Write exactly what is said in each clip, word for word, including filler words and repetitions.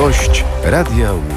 Gość Radia Łódź.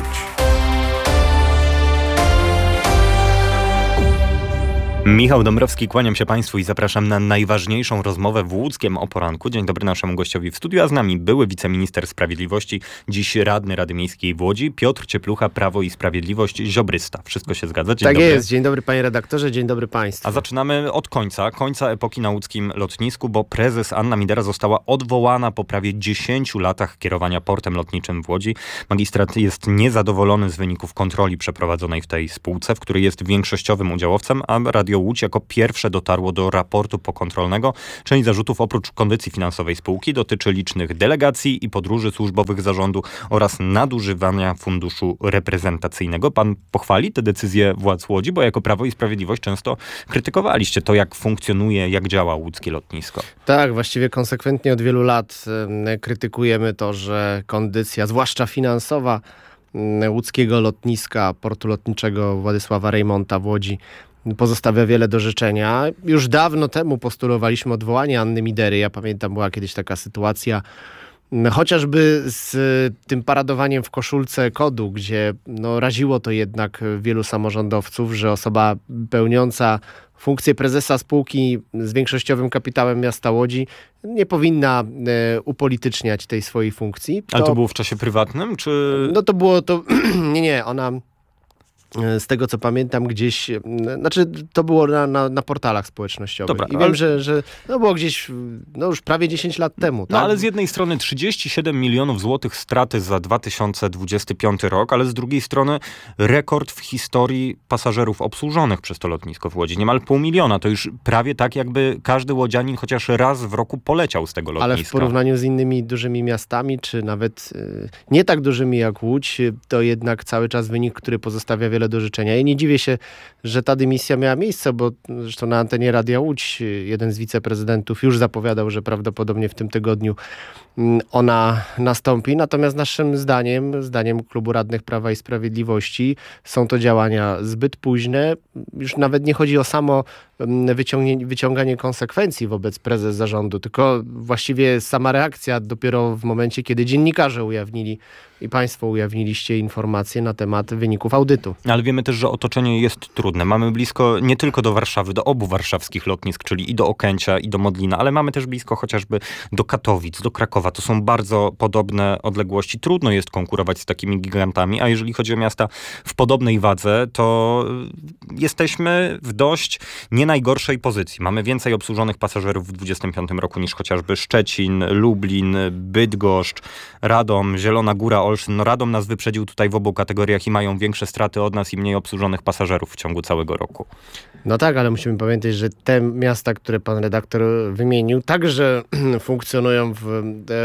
Michał Dąbrowski, kłaniam się Państwu i zapraszam na najważniejszą rozmowę w Łódzkiem o poranku. Dzień dobry naszemu gościowi w studiu, a z nami były wiceminister sprawiedliwości, dziś radny Rady Miejskiej w Łodzi, Piotr Cieplucha, Prawo i Sprawiedliwość, ziobrysta. Wszystko się zgadza? Dzień tak dobry. jest. Dzień dobry panie redaktorze, dzień dobry państwu. A zaczynamy od końca, końca epoki na łódzkim lotnisku, bo prezes Anna Midera została odwołana po prawie dziesięciu latach kierowania portem lotniczym w Łodzi. Magistrat jest niezadowolony z wyników kontroli przeprowadzonej w tej spółce, w której jest większościowym udziałowcem, a Radio Łódź jako pierwsze dotarło do raportu pokontrolnego. Część zarzutów oprócz kondycji finansowej spółki dotyczy licznych delegacji i podróży służbowych zarządu oraz nadużywania funduszu reprezentacyjnego. Pan pochwali te decyzje władz Łodzi, bo jako Prawo i Sprawiedliwość często krytykowaliście to, jak funkcjonuje, jak działa łódzkie lotnisko. Tak, właściwie konsekwentnie od wielu lat y, krytykujemy to, że kondycja, zwłaszcza finansowa, y, łódzkiego lotniska, portu lotniczego Władysława Reymonta w Łodzi pozostawia wiele do życzenia. Już dawno temu postulowaliśmy odwołanie Anny Midery. Ja pamiętam, była kiedyś taka sytuacja, chociażby z tym paradowaniem w koszulce kodu, gdzie no, raziło to jednak wielu samorządowców, że osoba pełniąca funkcję prezesa spółki z większościowym kapitałem miasta Łodzi nie powinna e, upolityczniać tej swojej funkcji. To, Ale to było w czasie prywatnym, czy... No to było to... nie, nie, ona... Z tego, co pamiętam, gdzieś... Znaczy, to było na, na, na portalach społecznościowych. Dobra, I ale... wiem, że, że no było gdzieś no już prawie dziesięć lat temu. No tak? ale z jednej strony trzydzieści siedem milionów złotych straty za dwa tysiące dwudziesty piąty rok, ale z drugiej strony rekord w historii pasażerów obsłużonych przez to lotnisko w Łodzi. Niemal pół miliona. To już prawie tak, jakby każdy łodzianin chociaż raz w roku poleciał z tego lotniska. Ale w porównaniu z innymi dużymi miastami, czy nawet y, nie tak dużymi jak Łódź, to jednak cały czas wynik, który pozostawia wiele do życzenia. I nie dziwię się, że ta dymisja miała miejsce, bo zresztą na antenie Radia Łódź jeden z wiceprezydentów już zapowiadał, że prawdopodobnie w tym tygodniu ona nastąpi. Natomiast naszym zdaniem, zdaniem Klubu Radnych Prawa i Sprawiedliwości, są to działania zbyt późne. Już nawet nie chodzi o samo wyciąganie konsekwencji wobec prezes zarządu, tylko właściwie sama reakcja dopiero w momencie, kiedy dziennikarze ujawnili i państwo ujawniliście informacje na temat wyników audytu. Ale wiemy też, że otoczenie jest trudne. Mamy blisko nie tylko do Warszawy, do obu warszawskich lotnisk, czyli i do Okęcia, i do Modlina, ale mamy też blisko chociażby do Katowic, do Krakowa. To są bardzo podobne odległości. Trudno jest konkurować z takimi gigantami, a jeżeli chodzi o miasta w podobnej wadze, to jesteśmy w dość nie najgorszej pozycji. Mamy więcej obsłużonych pasażerów w dwudziestym piątym roku niż chociażby Szczecin, Lublin, Bydgoszcz, Radom, Zielona Góra, Olsztyn. No Radom nas wyprzedził tutaj w obu kategoriach i mają większe straty od nas i mniej obsłużonych pasażerów w ciągu całego roku. No tak, ale musimy pamiętać, że te miasta, które pan redaktor wymienił, także funkcjonują w,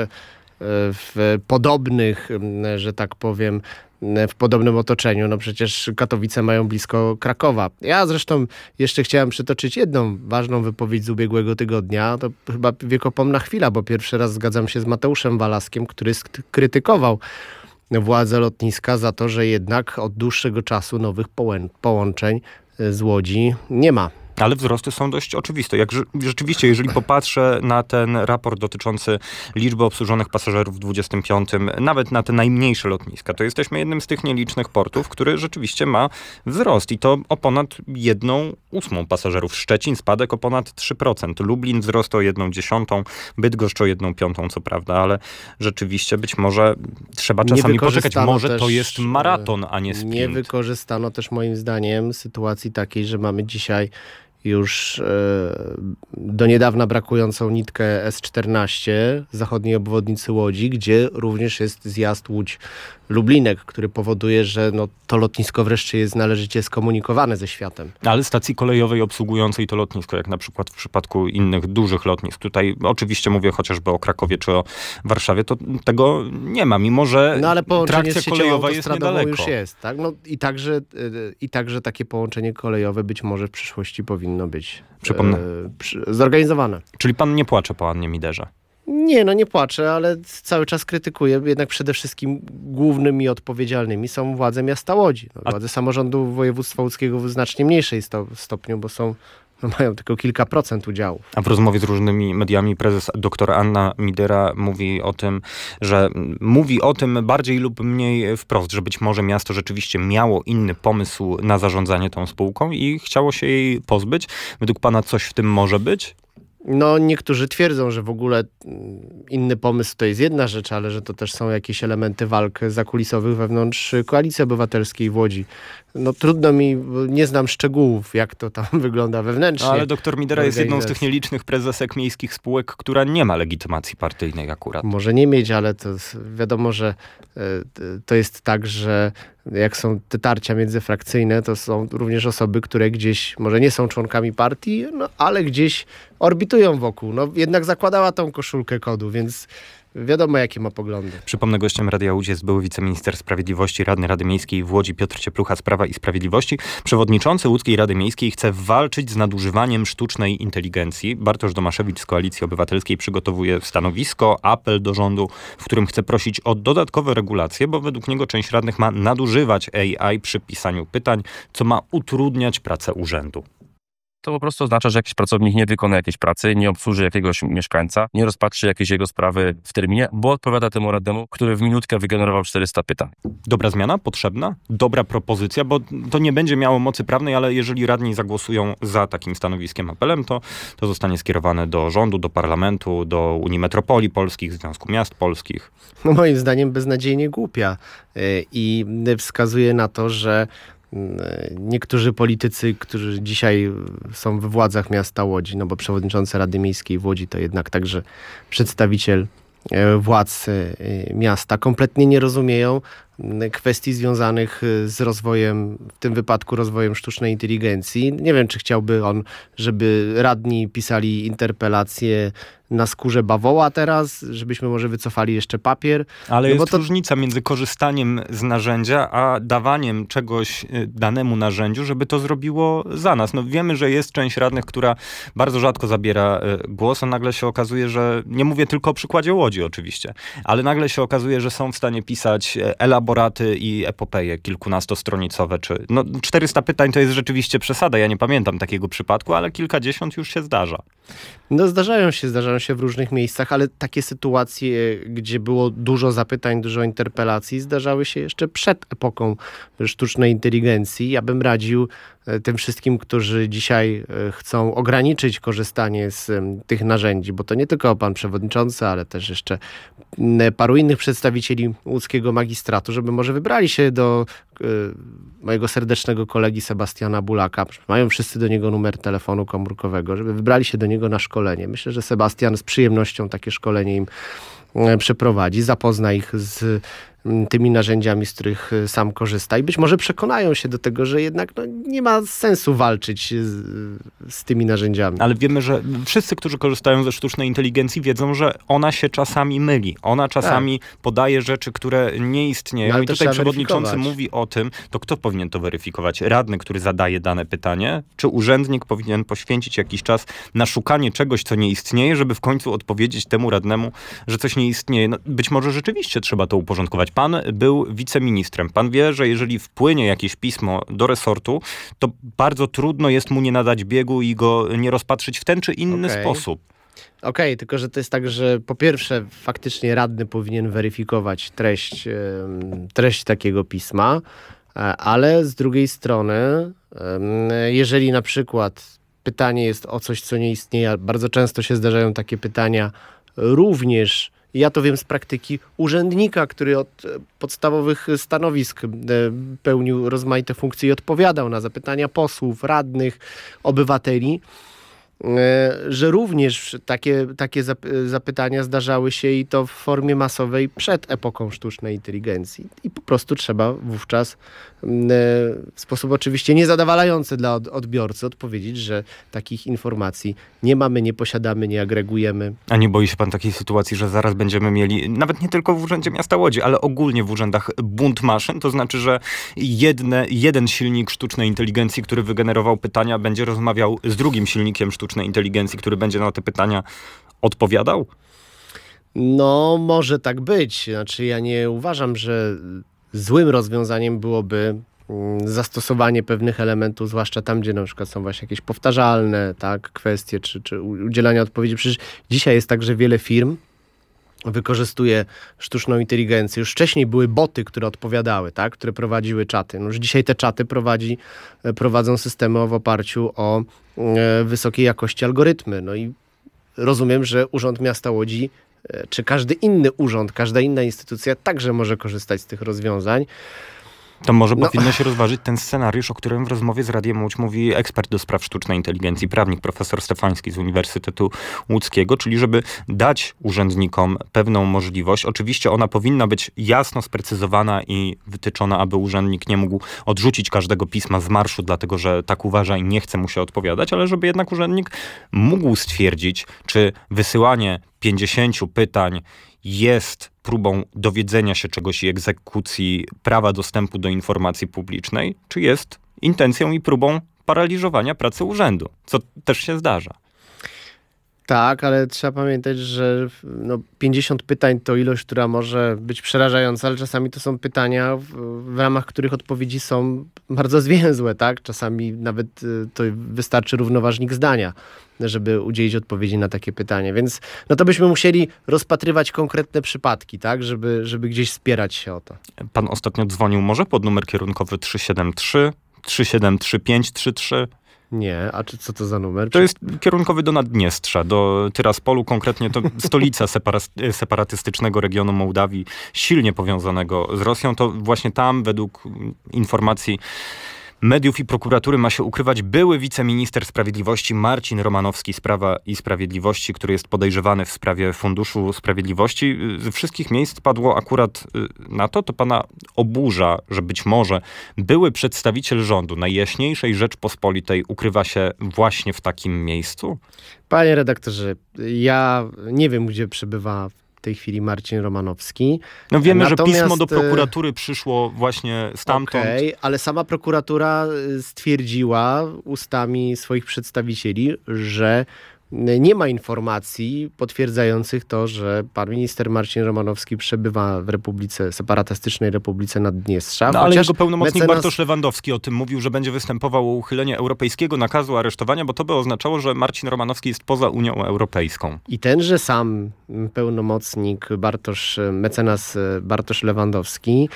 w podobnych, że tak powiem, w podobnym otoczeniu. No przecież Katowice mają blisko Krakowa. Ja zresztą jeszcze chciałem przytoczyć jedną ważną wypowiedź z ubiegłego tygodnia. To chyba wiekopomna chwila, bo pierwszy raz zgadzam się z Mateuszem Walaskiem, który skrytykował władze lotniska za to, że jednak od dłuższego czasu nowych połączeń z Łodzi nie ma. Ale wzrosty są dość oczywiste. Jak rzeczywiście, jeżeli popatrzę na ten raport dotyczący liczby obsłużonych pasażerów w dwudziestym piątym, nawet na te najmniejsze lotniska, to jesteśmy jednym z tych nielicznych portów, który rzeczywiście ma wzrost i to o ponad jedną ósmą pasażerów. Szczecin spadek o ponad trzy procent. Lublin wzrost o jedną dziesiątą, Bydgoszcz o jedną piątą, co prawda, ale rzeczywiście być może trzeba czasami poczekać. Może to jest maraton, a nie sprint. Nie wykorzystano też moim zdaniem sytuacji takiej, że mamy dzisiaj już e, do niedawna brakującą nitkę S czternaście zachodniej obwodnicy Łodzi, gdzie również jest zjazd Łódź-Lublinek, który powoduje, że no, to lotnisko wreszcie jest należycie skomunikowane ze światem. Ale stacji kolejowej obsługującej to lotnisko, jak na przykład w przypadku innych dużych lotnisk, tutaj oczywiście mówię chociażby o Krakowie czy o Warszawie, to tego nie ma, mimo że no, ale połączenie trakcja z siecią kolejowa jest niedaleko. Już jest, tak? No, i, także, i także takie połączenie kolejowe być może w przyszłości powinno być Przypomnę. E, przy, zorganizowane. Czyli pan nie płacze po Annie Miderze? Nie, no nie płaczę, ale cały czas krytykuję. Jednak przede wszystkim głównymi odpowiedzialnymi są władze miasta Łodzi. No, władze A... samorządu województwa łódzkiego w znacznie mniejszej sto, stopniu, bo są no, mają tylko kilka procent udziałów. A w rozmowie z różnymi mediami prezes dr Anna Midera mówi o tym, że mówi o tym bardziej lub mniej wprost, że być może miasto rzeczywiście miało inny pomysł na zarządzanie tą spółką i chciało się jej pozbyć. Według pana coś w tym może być? No niektórzy twierdzą, że w ogóle inny pomysł to jest jedna rzecz, ale że to też są jakieś elementy walk zakulisowych wewnątrz Koalicji Obywatelskiej w Łodzi. No trudno mi, nie znam szczegółów, jak to tam wygląda wewnętrznie. No, ale dr Midera jest jedną z tych nielicznych prezesek miejskich spółek, która nie ma legitymacji partyjnej akurat. Może nie mieć, ale to wiadomo, że to jest tak, że jak są te tarcia międzyfrakcyjne, to są również osoby, które gdzieś, może nie są członkami partii, no, ale gdzieś orbitują wokół. No, jednak zakładała tą koszulkę kodu, więc wiadomo, jakie ma poglądy. Przypomnę, gościem Radia Łódź jest były wiceminister sprawiedliwości, radny Rady Miejskiej w Łodzi Piotr Cieplucha z Prawa i Sprawiedliwości. Przewodniczący Łódzkiej Rady Miejskiej chce walczyć z nadużywaniem sztucznej inteligencji. Bartosz Domaszewicz z Koalicji Obywatelskiej przygotowuje stanowisko, apel do rządu, w którym chce prosić o dodatkowe regulacje, bo według niego część radnych ma nadużywać A I przy pisaniu pytań, co ma utrudniać pracę urzędu. To po prostu oznacza, że jakiś pracownik nie wykona jakiejś pracy, nie obsłuży jakiegoś mieszkańca, nie rozpatrzy jakiejś jego sprawy w terminie, bo odpowiada temu radnemu, który w minutkę wygenerował czterysta pytań. Dobra zmiana? Potrzebna? Dobra propozycja? Bo to nie będzie miało mocy prawnej, ale jeżeli radni zagłosują za takim stanowiskiem, apelem, to, to zostanie skierowane do rządu, do parlamentu, do Unii Metropolii Polskich, Związku Miast Polskich. No moim zdaniem beznadziejnie głupia i wskazuje na to, że niektórzy politycy, którzy dzisiaj są we władzach miasta Łodzi, no bo przewodniczący Rady Miejskiej w Łodzi to jednak także przedstawiciel władz miasta, kompletnie nie rozumieją kwestii związanych z rozwojem, w tym wypadku rozwojem sztucznej inteligencji. Nie wiem, czy chciałby on, żeby radni pisali interpelacje na skórze bawoła teraz, żebyśmy może wycofali jeszcze papier. Ale no jest to... różnica między korzystaniem z narzędzia, a dawaniem czegoś danemu narzędziu, żeby to zrobiło za nas. No wiemy, że jest część radnych, która bardzo rzadko zabiera głos, a nagle się okazuje, że, nie mówię tylko o przykładzie Łodzi oczywiście, ale nagle się okazuje, że są w stanie pisać elaboraty i epopeje kilkunastostronicowe, czy no czterysta pytań to jest rzeczywiście przesada. Ja nie pamiętam takiego przypadku, ale kilkadziesiąt już się zdarza. No zdarzają się, zdarzają się w różnych miejscach, ale takie sytuacje, gdzie było dużo zapytań, dużo interpelacji, zdarzały się jeszcze przed epoką sztucznej inteligencji. Ja bym radził tym wszystkim, którzy dzisiaj chcą ograniczyć korzystanie z tych narzędzi, bo to nie tylko pan przewodniczący, ale też jeszcze paru innych przedstawicieli łódzkiego magistratu, żeby może wybrali się do mojego serdecznego kolegi Sebastiana Bulaka. Mają wszyscy do niego numer telefonu komórkowego, żeby wybrali się do niego na szkolenie. Myślę, że Sebastian z przyjemnością takie szkolenie im przeprowadzi, zapozna ich z tymi narzędziami, z których sam korzysta i być może przekonają się do tego, że jednak no, nie ma sensu walczyć z, z tymi narzędziami. Ale wiemy, że wszyscy, którzy korzystają ze sztucznej inteligencji, wiedzą, że ona się czasami myli. Ona czasami tak. podaje rzeczy, które nie istnieją. No, i tutaj przewodniczący mówi o tym, to kto powinien to weryfikować? Radny, który zadaje dane pytanie, czy urzędnik powinien poświęcić jakiś czas na szukanie czegoś, co nie istnieje, żeby w końcu odpowiedzieć temu radnemu, że coś nie istnieje? No, być może rzeczywiście trzeba to uporządkować. Pan był wiceministrem. Pan wie, że jeżeli wpłynie jakieś pismo do resortu, to bardzo trudno jest mu nie nadać biegu i go nie rozpatrzyć w ten czy inny okay. sposób. Okej, okay, tylko że to jest tak, że po pierwsze faktycznie radny powinien weryfikować treść, treść takiego pisma, ale z drugiej strony, jeżeli na przykład pytanie jest o coś, co nie istnieje, bardzo często się zdarzają takie pytania również, ja to wiem z praktyki, urzędnika, który od podstawowych stanowisk pełnił rozmaite funkcje i odpowiadał na zapytania posłów, radnych, obywateli, że również takie, takie zapytania zdarzały się i to w formie masowej przed epoką sztucznej inteligencji. I po prostu trzeba wówczas w sposób oczywiście niezadowalający dla odbiorcy odpowiedzieć, że takich informacji nie mamy, nie posiadamy, nie agregujemy. A nie boi się pan takiej sytuacji, że zaraz będziemy mieli, nawet nie tylko w Urzędzie Miasta Łodzi, ale ogólnie w urzędach bunt maszyn? To znaczy, że jedne, jeden silnik sztucznej inteligencji, który wygenerował pytania, będzie rozmawiał z drugim silnikiem sztucznej inteligencji, który będzie na te pytania odpowiadał? No, może tak być. Znaczy, ja nie uważam, że złym rozwiązaniem byłoby zastosowanie pewnych elementów, zwłaszcza tam, gdzie na przykład są właśnie jakieś powtarzalne, tak, kwestie, czy, czy udzielania odpowiedzi. Przecież dzisiaj jest tak, że wiele firm wykorzystuje sztuczną inteligencję. Już wcześniej były boty, które odpowiadały, tak, które prowadziły czaty. No już dzisiaj te czaty prowadzi, prowadzą systemy w oparciu o e, wysokiej jakości algorytmy. No i rozumiem, że Urząd Miasta Łodzi, e, czy każdy inny urząd, każda inna instytucja także może korzystać z tych rozwiązań. To może No. powinno się rozważyć ten scenariusz, o którym w rozmowie z Radiem Łódź mówi ekspert do spraw sztucznej inteligencji, prawnik profesor Stefański z Uniwersytetu Łódzkiego, czyli żeby dać urzędnikom pewną możliwość. Oczywiście ona powinna być jasno sprecyzowana i wytyczona, aby urzędnik nie mógł odrzucić każdego pisma z marszu, dlatego że tak uważa i nie chce mu się odpowiadać, ale żeby jednak urzędnik mógł stwierdzić, czy wysyłanie pięćdziesięciu pytań jest próbą dowiedzenia się czegoś i egzekucji prawa dostępu do informacji publicznej, czy jest intencją i próbą paraliżowania pracy urzędu, co też się zdarza. Tak, ale trzeba pamiętać, że no, pięćdziesiąt pytań to ilość, która może być przerażająca, ale czasami to są pytania, w, w ramach których odpowiedzi są bardzo zwięzłe, tak? Czasami nawet y, to wystarczy równoważnik zdania, żeby udzielić odpowiedzi na takie pytanie. Więc no to byśmy musieli rozpatrywać konkretne przypadki, tak? Żeby, żeby gdzieś spierać się o to. Pan ostatnio dzwonił może pod numer kierunkowy trzysta siedemdziesiąt trzy, trzysta siedemdziesiąt trzy, pięć trzy trzy. Nie, a czy, co to za numer? To jest kierunkowy do Naddniestrza, do Tyraspolu, konkretnie to stolica separa- separatystycznego regionu Mołdawii, silnie powiązanego z Rosją. To właśnie tam, według informacji mediów i prokuratury, ma się ukrywać były wiceminister sprawiedliwości Marcin Romanowski z Prawa i Sprawiedliwości, który jest podejrzewany w sprawie Funduszu Sprawiedliwości. Ze wszystkich miejsc padło akurat na to, to pana oburza, że być może były przedstawiciel rządu Najjaśniejszej Rzeczpospolitej ukrywa się właśnie w takim miejscu? Panie redaktorze, ja nie wiem, gdzie przebywa w tej chwili Marcin Romanowski. No wiemy, Natomiast, że pismo do prokuratury przyszło właśnie stamtąd. Okej, okay, ale sama prokuratura stwierdziła ustami swoich przedstawicieli, że nie ma informacji potwierdzających to, że pan minister Marcin Romanowski przebywa w Republice, separatystycznej Republice Naddniestrza. No, ale jego pełnomocnik mecenas... Bartosz Lewandowski o tym mówił, że będzie występował o uchylenie europejskiego nakazu aresztowania, bo to by oznaczało, że Marcin Romanowski jest poza Unią Europejską. I tenże sam pełnomocnik Bartosz, mecenas Bartosz Lewandowski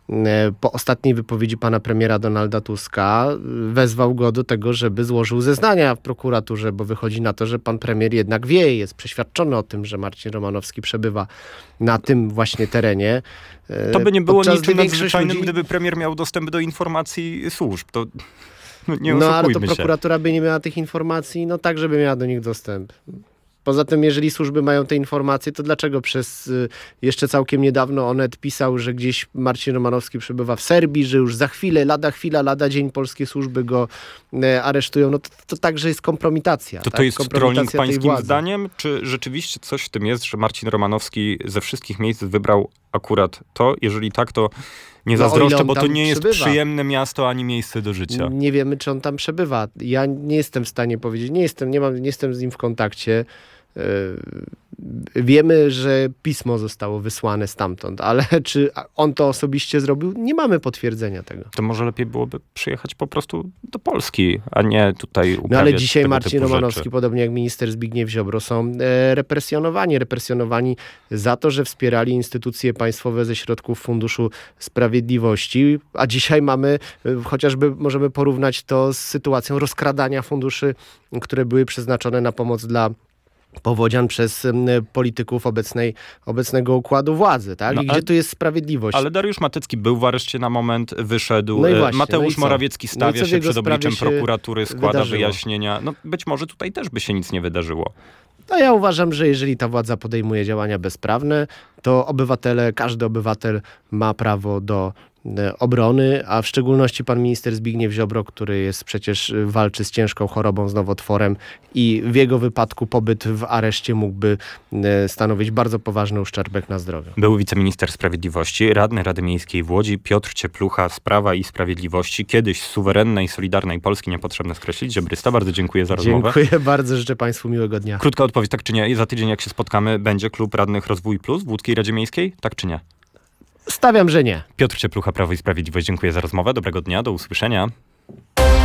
po ostatniej wypowiedzi pana premiera Donalda Tuska wezwał go do tego, żeby złożył zeznania w prokuraturze, bo wychodzi na to, że pan premier jednak wie, jest przeświadczony o tym, że Marcin Romanowski przebywa na tym właśnie terenie. To by nie było Podczas niczym większość nadzwyczajnym, ludzi... gdyby premier miał dostęp do informacji służb. To nie no ale to się. prokuratura by nie miała tych informacji, no tak, żeby miała do nich dostęp. Poza tym, jeżeli służby mają te informacje, to dlaczego przez y, jeszcze całkiem niedawno Onet pisał, że gdzieś Marcin Romanowski przebywa w Serbii, że już za chwilę, lada chwila, lada dzień polskie służby go y, aresztują, no to, to także jest kompromitacja. To tak? to jest kompromitacja trolling tej pańskim władzy. zdaniem? Czy rzeczywiście coś w tym jest, że Marcin Romanowski ze wszystkich miejsc wybrał akurat to? Jeżeli tak, to nie No, o ile zazdroszczę, on bo to tam nie jest przebywa. przyjemne miasto, ani miejsce do życia. Nie wiemy, czy on tam przebywa. Ja nie jestem w stanie powiedzieć, nie jestem, nie mam, nie jestem z nim w kontakcie. Wiemy, że pismo zostało wysłane stamtąd, ale czy on to osobiście zrobił? Nie mamy potwierdzenia tego. To może lepiej byłoby przyjechać po prostu do Polski, a nie tutaj uprawiać No ale dzisiaj tego Marcin typu Romanowski, rzeczy. podobnie jak minister Zbigniew Ziobro, są e, represjonowani. Represjonowani za to, że wspierali instytucje państwowe ze środków Funduszu Sprawiedliwości, a dzisiaj mamy, e, chociażby możemy porównać to z sytuacją rozkradania funduszy, które były przeznaczone na pomoc dla powodzian przez m, polityków obecnej, obecnego układu władzy, tak? No, I ale- gdzie tu jest sprawiedliwość? Ale Dariusz Matycki był w areszcie na moment, wyszedł. No i E, właśnie, Mateusz no i co? Morawiecki No i stawia co w się jego przed obliczem sprawie się prokuratury, składa wydarzyło? wyjaśnienia. No być może tutaj też by się nic nie wydarzyło. No ja uważam, że jeżeli ta władza podejmuje działania bezprawne, to obywatele, każdy obywatel ma prawo do e, obrony, a w szczególności pan minister Zbigniew Ziobro, który jest przecież e, walczy z ciężką chorobą, z nowotworem i w jego wypadku pobyt w areszcie mógłby e, stanowić bardzo poważny uszczerbek na zdrowiu. Był wiceminister sprawiedliwości, radny Rady Miejskiej w Łodzi, Piotr Cieplucha z Prawa i Sprawiedliwości, kiedyś z suwerennej, solidarnej Polski, niepotrzebne skreślić. Ziobrysta, bardzo dziękuję za rozmowę. Dziękuję bardzo, życzę państwu miłego dnia. Krótka odpowiedź, tak czy nie? Za tydzień jak się spotkamy, będzie Klub Radnych Rozwój Plus w Łódzkiej Radzie Miejskiej? Tak czy nie? Stawiam, że nie. Piotr Cieplucha, Prawo i Sprawiedliwość, dziękuję za rozmowę. Dobrego dnia, do usłyszenia.